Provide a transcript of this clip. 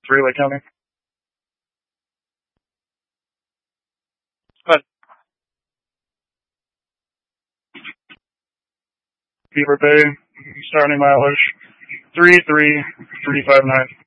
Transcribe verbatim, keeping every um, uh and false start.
Three Lake County. But Beaver Bay, starting mileage three three three five nine.